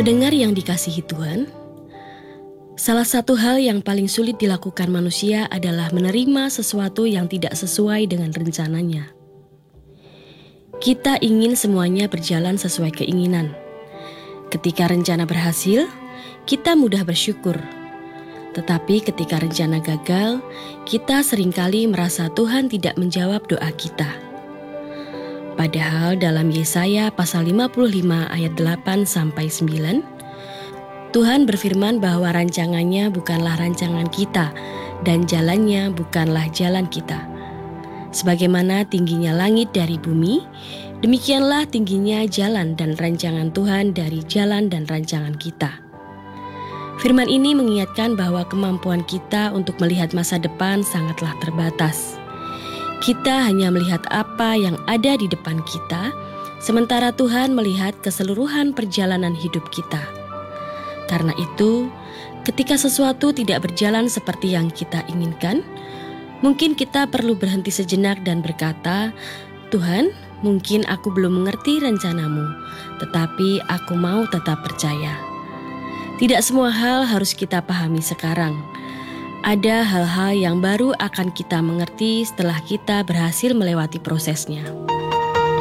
Pendengar yang dikasihi Tuhan, salah satu hal yang paling sulit dilakukan manusia adalah menerima sesuatu yang tidak sesuai dengan rencananya. Kita ingin semuanya berjalan sesuai keinginan. Ketika rencana berhasil, kita mudah bersyukur. Tetapi ketika rencana gagal, kita seringkali merasa Tuhan tidak menjawab doa kita. Padahal dalam Yesaya pasal 55 ayat 8-9, Tuhan berfirman bahwa rancangannya bukanlah rancangan kita dan jalannya bukanlah jalan kita. Sebagaimana tingginya langit dari bumi, demikianlah tingginya jalan dan rancangan Tuhan dari jalan dan rancangan kita. Firman ini mengingatkan bahwa kemampuan kita untuk melihat masa depan sangatlah terbatas. Kita hanya melihat apa yang ada di depan kita, sementara Tuhan melihat keseluruhan perjalanan hidup kita. Karena itu, ketika sesuatu tidak berjalan seperti yang kita inginkan, mungkin kita perlu berhenti sejenak dan berkata, "Tuhan, mungkin aku belum mengerti rencanamu, tetapi aku mau tetap percaya." Tidak semua hal harus kita pahami sekarang. Ada hal-hal yang baru akan kita mengerti setelah kita berhasil melewati prosesnya.